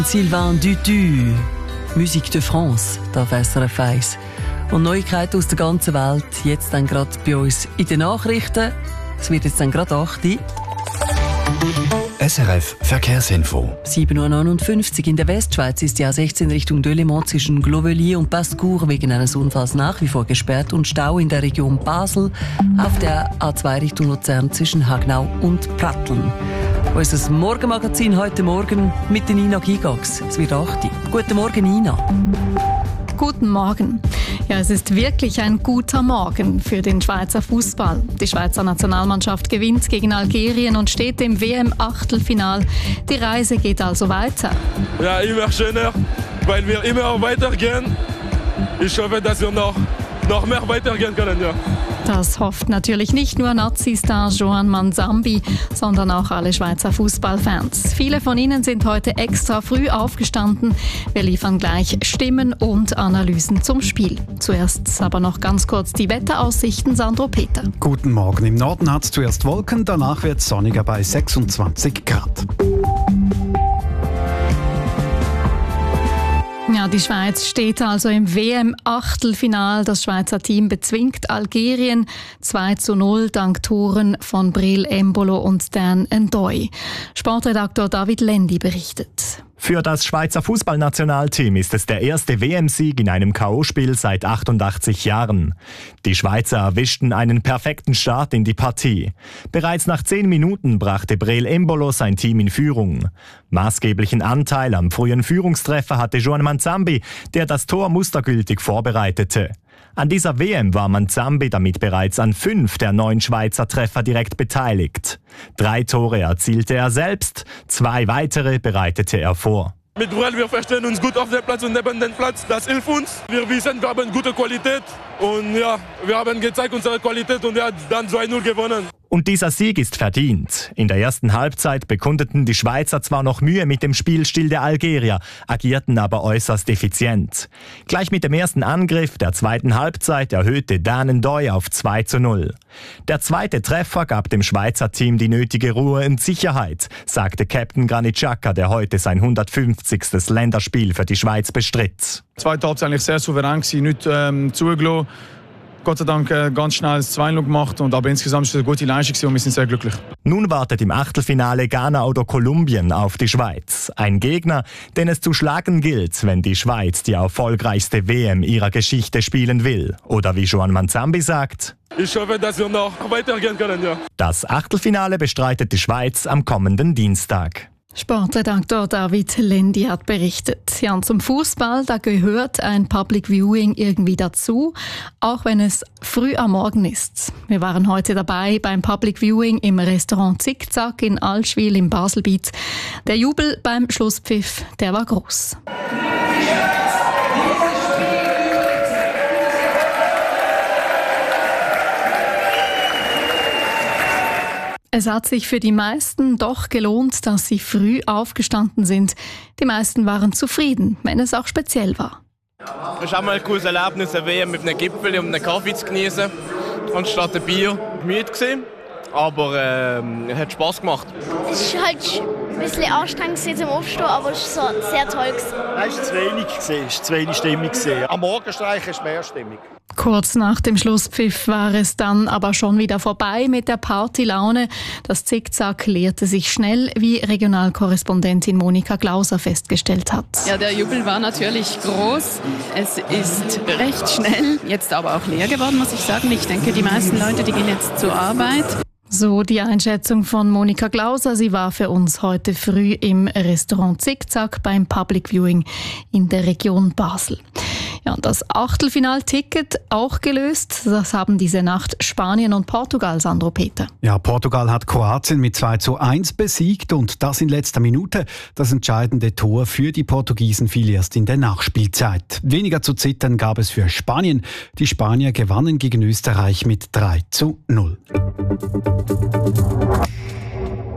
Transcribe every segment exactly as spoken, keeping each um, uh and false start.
Sylvain Dutu, Musique de France, da auf S R F eins. Und Neuigkeiten aus der ganzen Welt, jetzt dann gerade bei uns in den Nachrichten. Es wird jetzt dann gerade acht Uhr. S R F Verkehrsinfo. sieben Uhr neunundfünfzig in der Westschweiz ist die A sechzehn Richtung Delémont zwischen Glovelier und Pascour wegen eines Unfalls nach wie vor gesperrt und Stau in der Region Basel auf der A zwei Richtung Luzern zwischen Hagnau und Pratteln. Unser Morgenmagazin heute Morgen mit der Nina Gigax. Es wird acht Uhr. Guten Morgen, Nina. Guten Morgen. Ja, es ist wirklich ein guter Morgen für den Schweizer Fußball. Die Schweizer Nationalmannschaft gewinnt gegen Algerien und steht im W M-Achtelfinal. Die Reise geht also weiter. Ja, immer schöner, weil wir immer weitergehen. Ich hoffe, dass wir noch, noch mehr weitergehen können. Ja. Das hofft natürlich nicht nur Nazi-Star Joan Manzambi, sondern auch alle Schweizer Fußballfans. Viele von ihnen sind heute extra früh aufgestanden. Wir liefern gleich Stimmen und Analysen zum Spiel. Zuerst aber noch ganz kurz die Wetteraussichten. Sandro Peter. Guten Morgen. Im Norden hat es zuerst Wolken, danach wird es sonniger bei sechsundzwanzig Grad. Ja, die Schweiz steht also im W M-Achtelfinal. Das Schweizer Team bezwingt Algerien zwei zu null dank Toren von Bril Embolo und Dan Ndoye. Sportredaktor David Lendi berichtet. Für das Schweizer Fußballnationalteam ist es der erste W M-Sieg in einem K O-Spiel seit achtundachtzig Jahren. Die Schweizer erwischten einen perfekten Start in die Partie. Bereits nach zehn Minuten brachte Bril Embolo sein Team in Führung. Maßgeblichen Anteil am frühen Führungstreffer hatte Joan Manzambi, der das Tor mustergültig vorbereitete. An dieser W M war Manzambi damit bereits an fünf der neun Schweizer Treffer direkt beteiligt. Drei Tore erzielte er selbst, zwei weitere bereitete er vor. Mit Brel, wir verstehen uns gut auf dem Platz und neben dem Platz. Das hilft uns. Wir wissen, wir haben gute Qualität. Und ja, wir haben gezeigt unsere Qualität und ja, dann zwei null gewonnen. Und dieser Sieg ist verdient. In der ersten Halbzeit bekundeten die Schweizer zwar noch Mühe mit dem Spielstil der Algerier, agierten aber äußerst effizient. Gleich mit dem ersten Angriff der zweiten Halbzeit erhöhte Dan Ndoye auf zwei zu null. Der zweite Treffer gab dem Schweizer Team die nötige Ruhe und Sicherheit, sagte Captain Granit Xhaka, der heute sein hundertfünfzigstes Länderspiel für die Schweiz bestritt. Die zweite Halbzeit eigentlich sehr souverän gewesen, nicht ähm, zugelassen. Gott sei Dank äh, ganz schnell das zwei null gemacht, und aber insgesamt ist es eine gute Leistung und wir sind sehr glücklich. Nun wartet im Achtelfinale Ghana oder Kolumbien auf die Schweiz. Ein Gegner, den es zu schlagen gilt, wenn die Schweiz die erfolgreichste W M ihrer Geschichte spielen will. Oder wie Joan Manzambi sagt: Ich hoffe, dass wir noch weitergehen können. Ja. Das Achtelfinale bestreitet die Schweiz am kommenden Dienstag. Sportredaktor David Lendi hat berichtet. Ja, und zum Fußball, da gehört ein Public Viewing irgendwie dazu, auch wenn es früh am Morgen ist. Wir waren heute dabei beim Public Viewing im Restaurant Zickzack in Allschwil im Baselbiet. Der Jubel beim Schlusspfiff, der war groß. Es hat sich für die meisten doch gelohnt, dass sie früh aufgestanden sind. Die meisten waren zufrieden, wenn es auch speziell war. Es ist auch mal ein cooles Erlebnis, eine W M mit einem Gipfel und einem Kaffee zu genießen, anstatt ein Bier. Müde gewesen, aber äh, es hat Spass gemacht. Es war halt ein bisschen anstrengend zum Aufstehen, aber es war so sehr toll. Es war zu wenig, es war zu wenig Stimmung. Am Morgenstreich ist mehr Stimmung. Kurz nach dem Schlusspfiff war es dann aber schon wieder vorbei mit der Partylaune. Das Zickzack leerte sich schnell, wie Regionalkorrespondentin Monika Glauser festgestellt hat. Ja, der Jubel war natürlich groß. Es ist recht schnell, jetzt aber auch leer geworden, muss ich sagen. Ich denke, die meisten Leute, die gehen jetzt zur Arbeit. So die Einschätzung von Monika Glauser. Sie war für uns heute früh im Restaurant Zickzack beim Public Viewing in der Region Basel. Ja, und das Achtelfinalticket auch gelöst. Das haben diese Nacht Spanien und Portugal, Sandro Peter. Ja, Portugal hat Kroatien mit zwei zu eins besiegt und das in letzter Minute. Das entscheidende Tor für die Portugiesen fiel erst in der Nachspielzeit. Weniger zu zittern gab es für Spanien. Die Spanier gewannen gegen Österreich mit drei zu null.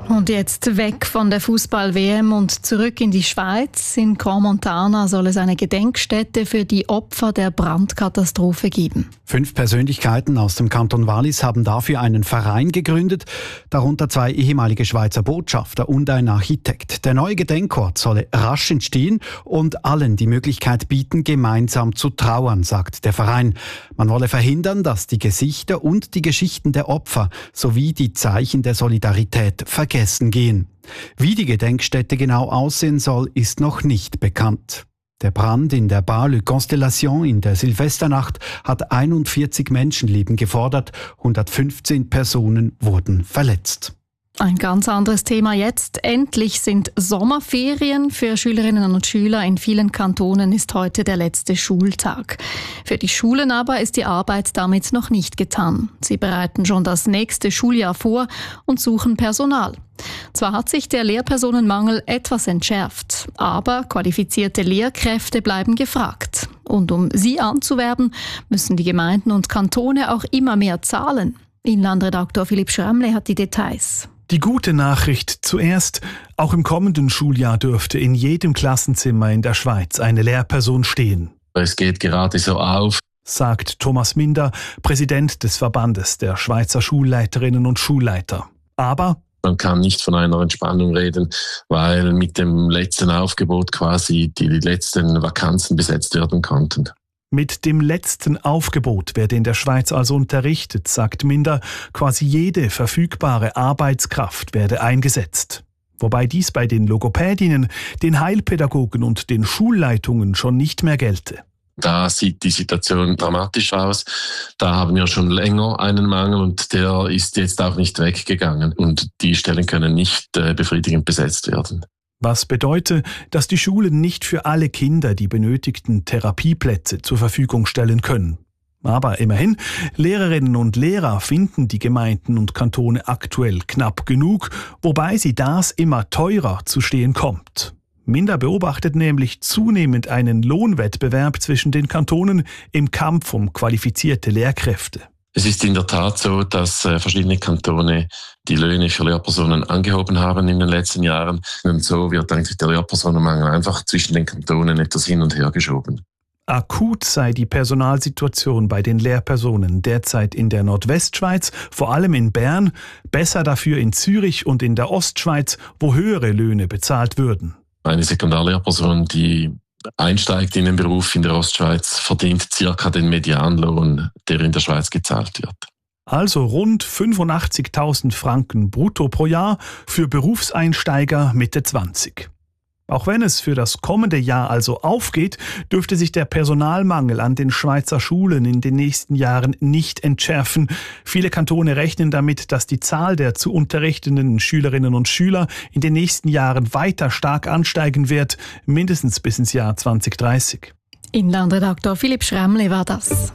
Und jetzt weg von der Fußball-W M und zurück in die Schweiz. In Crans-Montana soll es eine Gedenkstätte für die Opfer der Brandkatastrophe geben. Fünf Persönlichkeiten aus dem Kanton Wallis haben dafür einen Verein gegründet, darunter zwei ehemalige Schweizer Botschafter und ein Architekt. Der neue Gedenkort solle rasch entstehen und allen die Möglichkeit bieten, gemeinsam zu trauern, sagt der Verein. Man wolle verhindern, dass die Gesichter und die Geschichten der Opfer sowie die Zeichen der Solidarität vergessen gehen. Wie die Gedenkstätte genau aussehen soll, ist noch nicht bekannt. Der Brand in der Bar Le Constellation in der Silvesternacht hat einundvierzig Menschenleben gefordert, hundertfünfzehn Personen wurden verletzt. Ein ganz anderes Thema jetzt. Endlich sind Sommerferien. Für Schülerinnen und Schüler in vielen Kantonen ist heute der letzte Schultag. Für die Schulen aber ist die Arbeit damit noch nicht getan. Sie bereiten schon das nächste Schuljahr vor und suchen Personal. Zwar hat sich der Lehrpersonenmangel etwas entschärft, aber qualifizierte Lehrkräfte bleiben gefragt. Und um sie anzuwerben, müssen die Gemeinden und Kantone auch immer mehr zahlen. Inlandredaktor Philipp Schrammle hat die Details. Die gute Nachricht zuerst: Auch im kommenden Schuljahr dürfte in jedem Klassenzimmer in der Schweiz eine Lehrperson stehen. Es geht gerade so auf, sagt Thomas Minder, Präsident des Verbandes der Schweizer Schulleiterinnen und Schulleiter. Aber man kann nicht von einer Entspannung reden, weil mit dem letzten Aufgebot quasi die letzten Vakanzen besetzt werden konnten. Mit dem letzten Aufgebot werde in der Schweiz also unterrichtet, sagt Minder. Quasi jede verfügbare Arbeitskraft werde eingesetzt. Wobei dies bei den Logopädinnen, den Heilpädagogen und den Schulleitungen schon nicht mehr gelte. Da sieht die Situation dramatisch aus. Da haben wir schon länger einen Mangel und der ist jetzt auch nicht weggegangen. Und die Stellen können nicht äh, befriedigend besetzt werden. Was bedeutet, dass die Schulen nicht für alle Kinder die benötigten Therapieplätze zur Verfügung stellen können. Aber immerhin, Lehrerinnen und Lehrer finden die Gemeinden und Kantone aktuell knapp genug, wobei sie das immer teurer zu stehen kommt. Minder beobachtet nämlich zunehmend einen Lohnwettbewerb zwischen den Kantonen im Kampf um qualifizierte Lehrkräfte. Es ist in der Tat so, dass äh, verschiedene Kantone die Löhne für Lehrpersonen angehoben haben in den letzten Jahren. Und so wird eigentlich der Lehrpersonenmangel einfach zwischen den Kantonen etwas hin und her geschoben. Akut sei die Personalsituation bei den Lehrpersonen derzeit in der Nordwestschweiz, vor allem in Bern, besser dafür in Zürich und in der Ostschweiz, wo höhere Löhne bezahlt würden. Eine Sekundarlehrperson, die einsteigt in den Beruf in der Ostschweiz, verdient circa den Medianlohn, der in der Schweiz gezahlt wird. Also rund fünfundachtzigtausend Franken brutto pro Jahr für Berufseinsteiger Mitte zwanzig. Auch wenn es für das kommende Jahr also aufgeht, dürfte sich der Personalmangel an den Schweizer Schulen in den nächsten Jahren nicht entschärfen. Viele Kantone rechnen damit, dass die Zahl der zu unterrichtenden Schülerinnen und Schüler in den nächsten Jahren weiter stark ansteigen wird, mindestens bis ins Jahr zwanzig dreißig. Inlandredaktor Philipp Schrammle war das.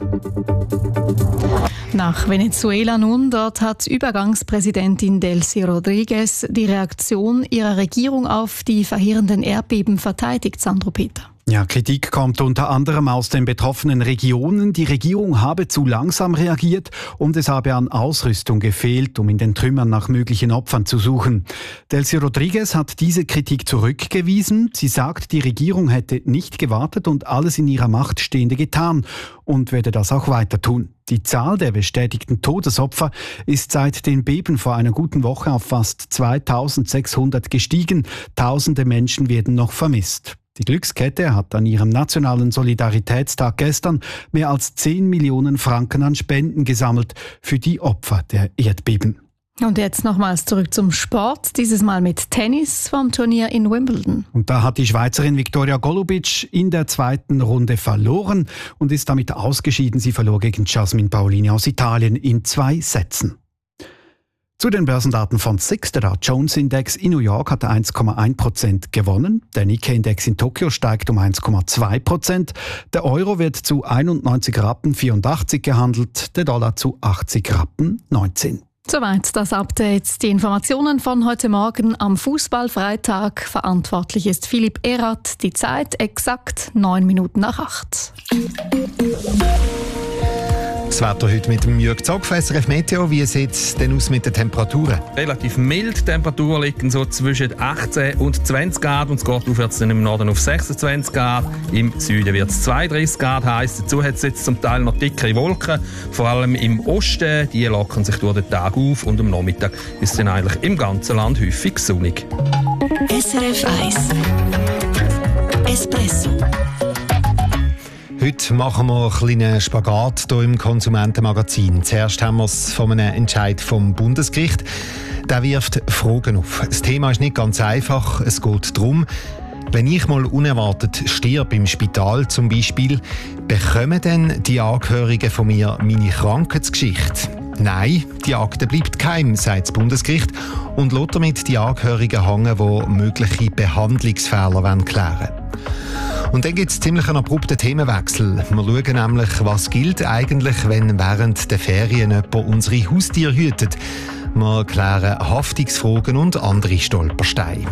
Nach Venezuela nun, dort hat Übergangspräsidentin Delcy Rodriguez die Reaktion ihrer Regierung auf die verheerenden Erdbeben verteidigt, Sandro Peter. Ja, Kritik kommt unter anderem aus den betroffenen Regionen. Die Regierung habe zu langsam reagiert und es habe an Ausrüstung gefehlt, um in den Trümmern nach möglichen Opfern zu suchen. Delcy Rodriguez hat diese Kritik zurückgewiesen. Sie sagt, die Regierung hätte nicht gewartet und alles in ihrer Macht Stehende getan und werde das auch weiter tun. Die Zahl der bestätigten Todesopfer ist seit den Beben vor einer guten Woche auf fast zweitausendsechshundert gestiegen. Tausende Menschen werden noch vermisst. Die Glückskette hat an ihrem nationalen Solidaritätstag gestern mehr als zehn Millionen Franken an Spenden gesammelt für die Opfer der Erdbeben. Und jetzt nochmals zurück zum Sport, dieses Mal mit Tennis vom Turnier in Wimbledon. Und da hat die Schweizerin Viktoria Golubic in der zweiten Runde verloren und ist damit ausgeschieden. Sie verlor gegen Jasmine Paolini aus Italien in zwei Sätzen. Zu den Börsendaten von S I X. Der Dow Jones Index in New York hat eins Komma eins Prozent gewonnen. Der Nikkei-Index in Tokio steigt um eins Komma zwei Prozent. Der Euro wird zu einundneunzig Rappen vierundachtzig gehandelt, der Dollar zu achtzig Rappen neunzehn. Soweit das Update. Die Informationen von heute Morgen am Fußballfreitag. Verantwortlich ist Philipp Erath. Die Zeit exakt neun Minuten nach acht. Das Wetter heute mit dem Jürg Zog von S R F Meteo. Wie sieht es denn aus mit den Temperaturen? Relativ mild. Die Temperaturen liegen so zwischen achtzehn und zwanzig Grad und es geht aufwärts dann im Norden auf sechsundzwanzig Grad. Im Süden wird es zweiunddreißig Grad heiß. Dazu hat es jetzt zum Teil noch dickere Wolken, vor allem im Osten. Die lockern sich durch den Tag auf und am Nachmittag ist es dann eigentlich im ganzen Land häufig sonnig. S R F eins Espresso. Heute machen wir einen kleinen Spagat hier im Konsumentenmagazin. Zuerst haben wir es von einem Entscheid vom Bundesgericht. Der wirft Fragen auf. Das Thema ist nicht ganz einfach. Es geht darum, wenn ich mal unerwartet sterbe im Spital zum Beispiel, bekommen dann die Angehörigen von mir meine Krankheitsgeschichte? Nein, die Akte bleibt geheim, sagt das Bundesgericht und lässt damit die Angehörigen hängen, die mögliche Behandlungsfehler klären wollen. Und dann gibt es ziemlich einen abrupten Themenwechsel. Wir schauen nämlich, was gilt eigentlich, wenn während der Ferien jemand unsere Haustiere hütet. Wir klären Haftungsfragen und andere Stolpersteine.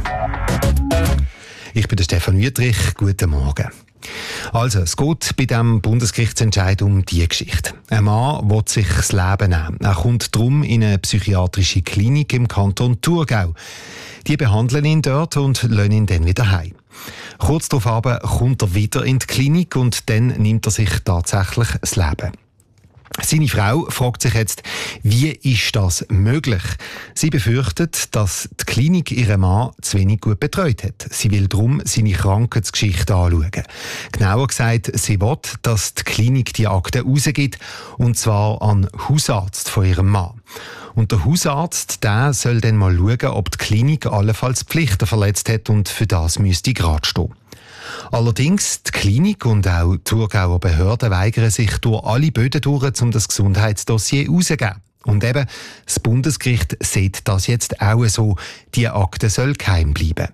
Ich bin der Stefan Wüthrich. Guten Morgen. Also, es geht bei diesem Bundesgerichtsentscheid um diese Geschichte. Ein Mann will sich das Leben nehmen. Er kommt darum in eine psychiatrische Klinik im Kanton Thurgau. Die behandeln ihn dort und lassen ihn dann wieder heim. Kurz darauf kommt er wieder in die Klinik und dann nimmt er sich tatsächlich das Leben. Seine Frau fragt sich jetzt, wie ist das möglich? Sie befürchtet, dass die Klinik ihren Mann zu wenig gut betreut hat. Sie will darum seine Krankheitsgeschichte anschauen. Genauer gesagt, sie will, dass die Klinik die Akte rausgibt, und zwar an den Hausarzt von ihrem Mann. Und der Hausarzt, der soll dann mal schauen, ob die Klinik allenfalls Pflichten verletzt hat, und für das müsste gerade stehen. Allerdings, die Klinik und auch die Thurgauer Behörden weigern sich durch alle Böden durch, um das Gesundheitsdossier herauszugeben. Und eben, das Bundesgericht sieht das jetzt auch so, die Akte soll geheim bleiben.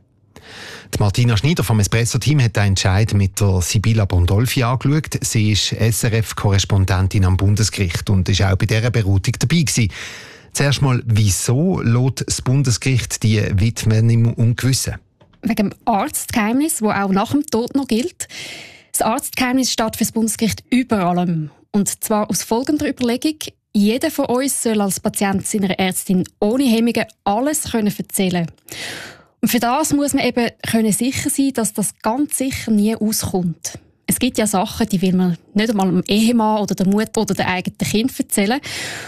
Die Martina Schneider vom Espresso-Team hat den Entscheid mit der Sibylla Bondolfi angeschaut. Sie ist S R F-Korrespondentin am Bundesgericht und ist auch bei dieser Beratung dabei gewesen. Zuerst mal, wieso lässt das Bundesgericht die Witwen im Ungewissen? Wegen dem Arztgeheimnis, das auch nach dem Tod noch gilt. Das Arztgeheimnis steht für das Bundesgericht über allem. Und zwar aus folgender Überlegung: Jeder von uns soll als Patient seiner Ärztin ohne Hemmungen alles können erzählen können. Und für das muss man eben können sicher sein, dass das ganz sicher nie auskommt. Es gibt ja Sachen, die will man nicht einmal dem Ehemann oder der Mutter oder dem eigenen Kind erzählen.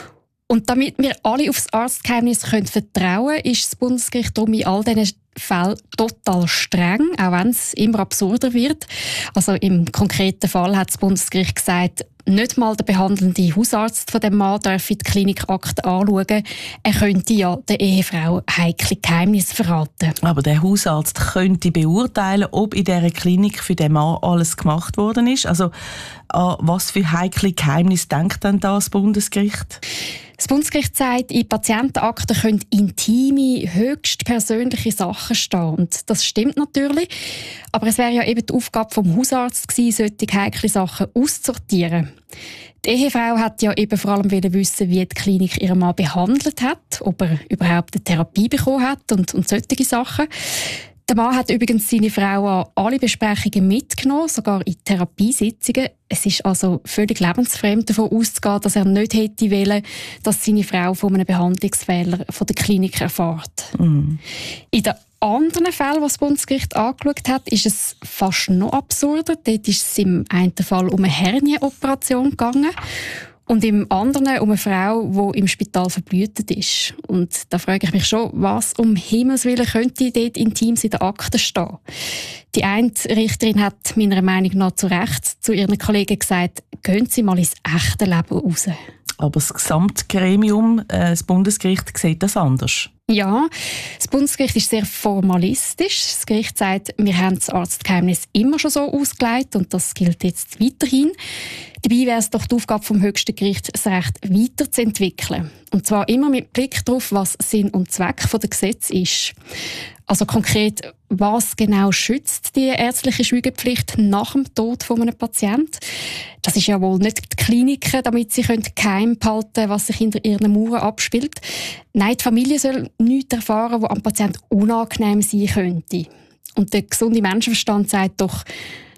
Und damit wir alle auf das Arztgeheimnis können vertrauen können, ist das Bundesgericht darum in all diesen Fällen total streng, auch wenn es immer absurder wird. Also im konkreten Fall hat das Bundesgericht gesagt, nicht mal der behandelnde Hausarzt von dem Mann darf die Klinikakte anschauen. Er könnte ja der Ehefrau heikle Geheimnisse verraten. Aber der Hausarzt könnte beurteilen, ob in dieser Klinik für den Mann alles gemacht worden ist. Also an was für heikle Geheimnisse denkt denn da das Bundesgericht? Das Bundesgericht sagt, in Patientenakten können intime, höchst persönliche Sachen stehen. Und das stimmt natürlich. Aber es wäre ja eben die Aufgabe vom Hausarzt gewesen, solche heikle Sachen auszusortieren. Die Ehefrau hat ja eben vor allem wissen, wie die Klinik ihren Mann behandelt hat, ob er überhaupt eine Therapie bekommen hat und, und solche Sachen. Der Mann hat übrigens seine Frau an alle Besprechungen mitgenommen, sogar in Therapiesitzungen. Es ist also völlig lebensfremd davon auszugehen, dass er nicht hätte wollen, dass seine Frau von einem Behandlungsfehler von der Klinik erfährt. Mm. In den anderen Fällen, die das Bundesgericht angeschaut hat, ist es fast noch absurder. Dort ist es im einen Fall um eine Hernien-Operation gegangen. Und im anderen um eine Frau, die im Spital verblühtet ist. Und da frage ich mich schon, was um Himmels Willen könnte dort Intimes in den Akten stehen? Die eine Richterin hat meiner Meinung nach zu Recht zu ihren Kollegen gesagt, gehen Sie mal ins echte Leben raus. Aber das Gesamtgremium, äh, das Bundesgericht, sieht das anders. Ja, das Bundesgericht ist sehr formalistisch. Das Gericht sagt, wir haben das Arztgeheimnis immer schon so ausgelegt und das gilt jetzt weiterhin. Dabei wäre es doch die Aufgabe vom höchsten Gericht, das Recht weiterzuentwickeln. Und zwar immer mit Blick darauf, was Sinn und Zweck der Gesetze ist. Also konkret, was genau schützt die ärztliche Schweigepflicht nach dem Tod von einem Patienten? Das ist ja wohl nicht die Kliniken, damit sie geheim behalten können, was sich hinter ihren Mauern abspielt. Nein, die Familie soll nichts erfahren, was am Patienten unangenehm sein könnte. Und der gesunde Menschenverstand sagt doch,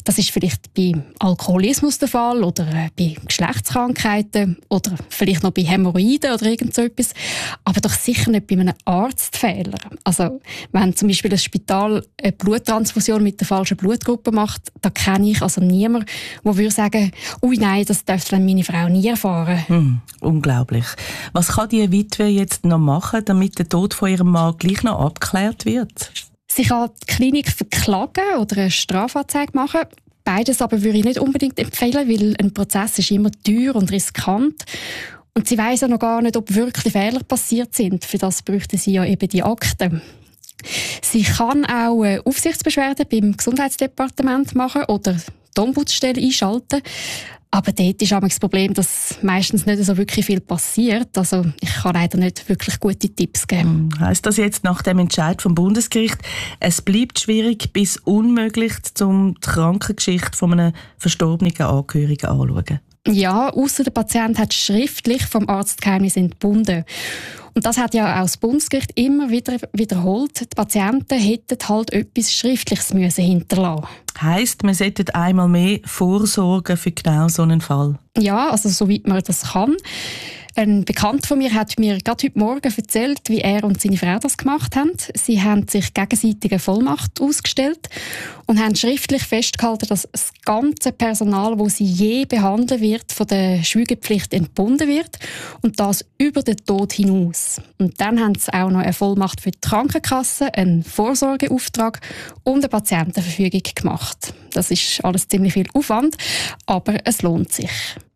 Das ist vielleicht bei Alkoholismus der Fall oder bei Geschlechtskrankheiten oder vielleicht noch bei Hämorrhoiden oder irgend so etwas. Aber doch sicher nicht bei einem Arztfehler. Also, wenn zum Beispiel ein Spital eine Bluttransfusion mit der falschen Blutgruppe macht, da kenne ich also niemanden, der würde sagen, ui nein, das dürfte meine Frau nie erfahren. Hm, unglaublich. Was kann die Witwe jetzt noch machen, damit der Tod von ihrem Mann gleich noch abgeklärt wird? Sie kann die Klinik verklagen oder eine Strafanzeige machen. Beides aber würde ich nicht unbedingt empfehlen, weil ein Prozess ist immer teuer und riskant. Und sie weiss ja noch gar nicht, ob wirklich Fehler passiert sind. Für das bräuchte sie ja eben die Akten. Sie kann auch eine Aufsichtsbeschwerde beim Gesundheitsdepartement machen oder die Ombudsstelle einschalten. Aber dort ist auch das Problem, dass meistens nicht so wirklich viel passiert. Also ich kann leider nicht wirklich gute Tipps geben. Heisst das jetzt nach dem Entscheid vom Bundesgericht, es bleibt schwierig bis unmöglich, um die Krankengeschichte von einem verstorbenen Angehörigen anzuschauen? Ja, ausser der Patient hat schriftlich vom Arztgeheimnis entbunden. Und das hat ja auch das Bundesgericht immer wieder wiederholt. Die Patienten hätten halt etwas Schriftliches müssen hinterlassen. Heisst, man sollte einmal mehr vorsorgen für genau so einen Fall? Ja, also soweit man das kann. Ein Bekannter von mir hat mir gerade heute Morgen erzählt, wie er und seine Frau das gemacht haben. Sie haben sich gegenseitige Vollmacht ausgestellt und haben schriftlich festgehalten, dass das ganze Personal, das sie je behandeln wird, von der Schweigepflicht entbunden wird und das über den Tod hinaus. Und dann haben sie auch noch eine Vollmacht für die Krankenkasse, einen Vorsorgeauftrag und eine Patientenverfügung gemacht. Das ist alles ziemlich viel Aufwand, aber es lohnt sich.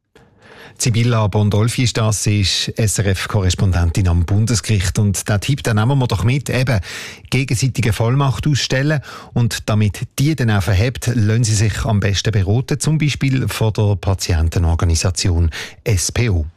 Sibylla Bondolfi ist das, sie ist S R F-Korrespondentin am Bundesgericht. Und den Tipp, den nehmen wir doch mit, eben gegenseitige Vollmacht ausstellen. Und damit die dann auch verhebt, lassen Sie sich am besten beraten, zum Beispiel von der Patientenorganisation S P O.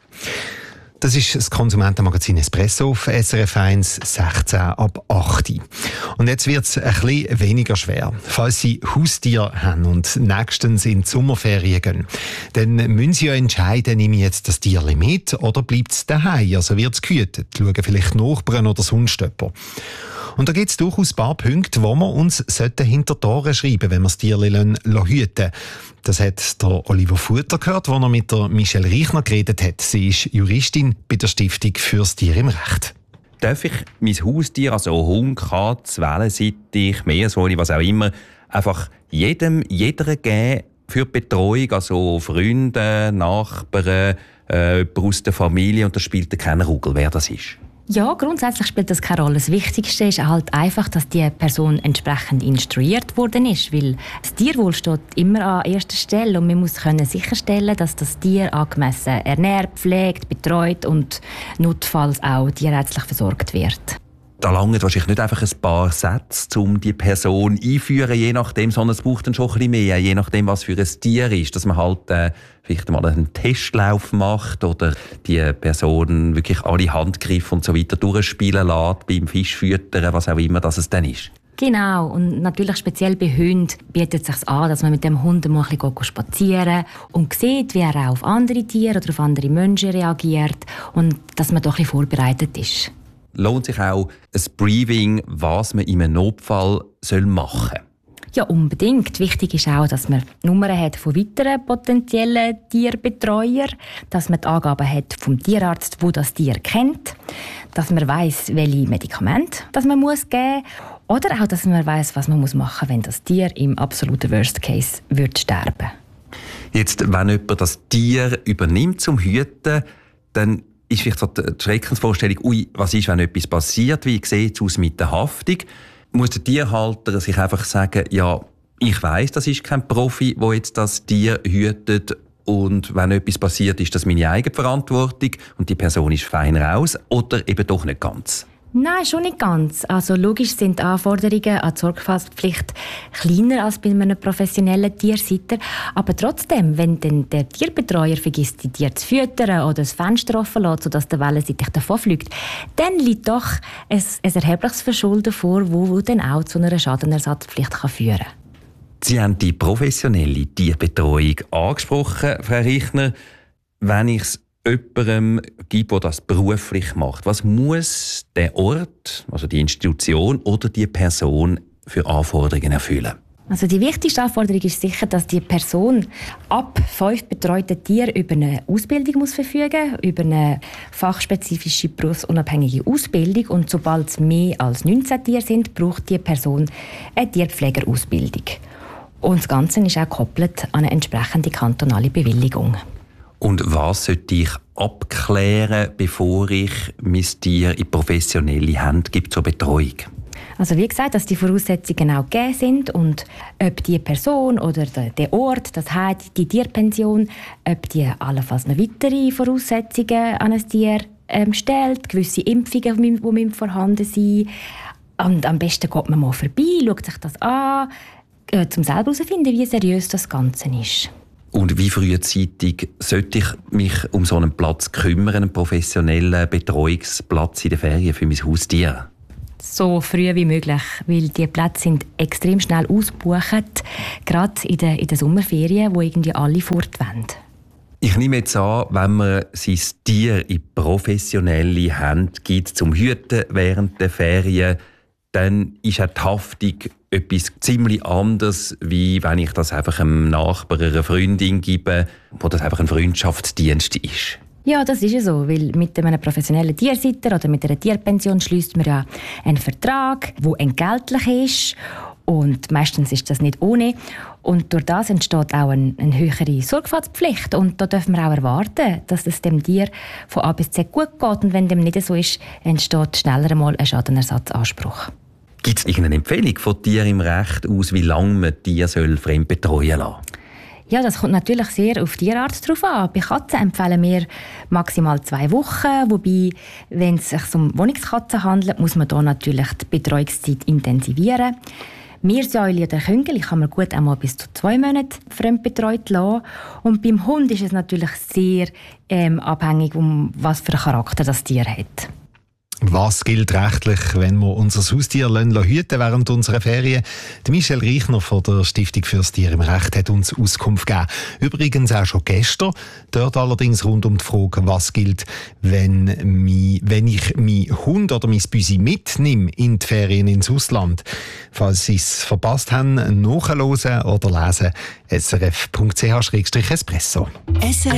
Das ist das Konsumentenmagazin Espresso auf S R F eins, sechzehn ab acht. Und jetzt wird es ein bisschen weniger schwer. Falls Sie Haustiere haben und nächstens in die Sommerferien gehen, dann müssen Sie ja entscheiden, nehme ich jetzt das Tier mit oder bleibt es daheim? Also wird es gehütet? Schauen vielleicht Nachbarn oder sonst jemand. Und da gibt es durchaus ein paar Punkte, wo wir uns hinter die Ohren schreiben, wenn wir das Tier hüten lassen. Das hat der Oliver Futter gehört, als er mit der Michelle Reichner geredet hat. Sie ist Juristin bei der Stiftung fürs Tier im Recht. Darf ich mein Haustier, also Hund, Katze, Wellensittich, Meersäule, was auch immer, einfach jedem, jeder geben für die Betreuung, also Freunde, Nachbarn, äh, jemand aus der Familie, und das spielt keine Rolle, wer das ist? Ja, grundsätzlich spielt das keine Rolle. Das Wichtigste ist halt einfach, dass die Person entsprechend instruiert worden ist, weil das Tierwohl steht immer an erster Stelle und man muss können sicherstellen, dass das Tier angemessen ernährt, pflegt, betreut und notfalls auch tierärztlich versorgt wird. Da langen wahrscheinlich nicht einfach ein paar Sätze, um die Person einführen, je nachdem, sondern es braucht dann schon ein bisschen mehr, je nachdem, was für ein Tier ist, dass man halt äh, vielleicht mal einen Testlauf macht oder die Person wirklich alle Handgriffe und so weiter durchspielen lässt, beim Fischfüttern, was auch immer das es dann ist. Genau, und natürlich speziell bei Hunden bietet es sich an, dass man mit dem Hund mal ein bisschen spazieren und sieht, wie er auch auf andere Tiere oder auf andere Menschen reagiert und dass man doch ein bisschen vorbereitet ist. Lohnt sich auch ein Briefing, was man in einem Notfall machen soll? Ja, unbedingt. Wichtig ist auch, dass man Nummern hat von weiteren potenziellen Tierbetreuern, dass man die Angaben hat vom Tierarzt, der das Tier kennt, dass man weiss, welche Medikamente das man muss geben muss, oder auch, dass man weiss, was man muss machen muss, wenn das Tier im absoluten Worst Case wird sterben. Jetzt, wenn jemand das Tier übernimmt zum Hüten, dann ist vielleicht so die Schreckensvorstellung, ui, was ist, wenn etwas passiert, wie sieht es aus mit der Haftung? Muss der Tierhalter sich einfach sagen, ja, ich weiss, das ist kein Profi, der jetzt das Tier hütet und wenn etwas passiert, ist das meine Eigenverantwortung und die Person ist fein raus, oder eben doch nicht ganz? Nein, schon nicht ganz. Also logisch sind die Anforderungen an die Sorgfaltspflicht kleiner als bei einem professionellen Tiersitter. Aber trotzdem, wenn dann der Tierbetreuer vergisst, die Tiere zu füttern oder das Fenster offen lässt, sodass der Wellensittich davonfliegt, dann liegt doch ein, ein erhebliches Verschulden vor, das dann auch zu einer Schadenersatzpflicht führen kann. Sie haben die professionelle Tierbetreuung angesprochen, Frau Reichner. Wenn ich es jemandem gibt, der das beruflich macht, was muss der Ort, also die Institution oder die Person für Anforderungen erfüllen? Also die wichtigste Anforderung ist sicher, dass die Person ab fünf betreuten Tieren über eine Ausbildung muss verfügen, über eine fachspezifische berufsunabhängige Ausbildung, und sobald es mehr als neunzehn Tiere sind, braucht die Person eine Tierpflegerausbildung. Und das Ganze ist auch gekoppelt an eine entsprechende kantonale Bewilligung. Und was sollte ich abklären, bevor ich mein Tier in professionelle Hände gebe zur Betreuung? Also wie gesagt, dass die Voraussetzungen auch gegeben sind und ob die Person oder der Ort, das heißt die Tierpension, ob die allenfalls noch weitere Voraussetzungen an ein Tier ähm, stellt, gewisse Impfungen, die müssen vorhanden sein. Und am besten geht man mal vorbei, schaut sich das an, äh, um selber herauszufinden, wie seriös das Ganze ist. Und wie frühzeitig sollte ich mich um so einen Platz kümmern, einen professionellen Betreuungsplatz in der Ferien für mein Haustier? So früh wie möglich, weil die Plätze sind extrem schnell ausgebucht, gerade in den, in den Sommerferien, wo irgendwie alle fortwollen. Ich nehme jetzt an, wenn man sein Tier in professionelle Hände gibt zum Hüten während der Ferien, dann ist auch die Haftung etwas ziemlich anderes, wie wenn ich das einfach einem Nachbar, einer Freundin gebe, wo das einfach ein Freundschaftsdienst ist. Ja, das ist ja so, weil mit einem professionellen Tiersitter oder mit einer Tierpension schließt man ja einen Vertrag, der entgeltlich ist, und meistens ist das nicht ohne. Und durch das entsteht auch eine, eine höhere Sorgfaltspflicht, und da dürfen wir auch erwarten, dass es dem Tier von A bis Z gut geht, und wenn dem nicht so ist, entsteht schneller einmal ein Schadenersatzanspruch. Gibt es irgendeine Empfehlung von Tier im Recht aus, wie lange man Tier fremd betreuen lassen soll? Ja, das kommt natürlich sehr auf die Tierart drauf an. Bei Katzen empfehlen wir maximal zwei Wochen, wobei, wenn es sich um Wohnungskatzen handelt, muss man hier natürlich die Betreuungszeit intensivieren. Meersäule oder Küngel kann man gut einmal bis zu zwei Monate fremdbetreut lassen. Und beim Hund ist es natürlich sehr ähm, abhängig, um was für einen Charakter das Tier hat. Was gilt rechtlich, wenn wir unser Haustier hüten während unserer Ferien? Michel Reichner von der Stiftung fürs Tier im Recht hat uns Auskunft gegeben. Übrigens auch schon gestern. Dort allerdings rund um die Frage, was gilt, wenn, mi, wenn ich meinen Hund oder mein Büsi mitnehme in die Ferien ins Ausland. Falls Sie es verpasst haben, nachhören oder lesen, s r f punkt c h espresso. S R